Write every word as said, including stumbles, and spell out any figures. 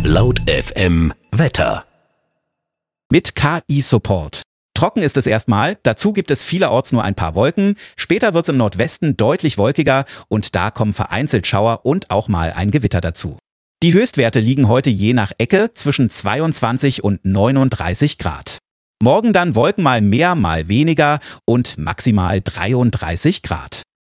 Laut F M Wetter. Mit K I-Support. Trocken ist es erstmal, dazu gibt es vielerorts nur ein paar Wolken, später wird es im Nordwesten deutlich wolkiger und da kommen vereinzelt Schauer und auch mal ein Gewitter dazu. Die Höchstwerte liegen heute je nach Ecke zwischen zweiundzwanzig und neununddreißig Grad. Morgen dann Wolken mal mehr, mal weniger und maximal dreiunddreißig Grad.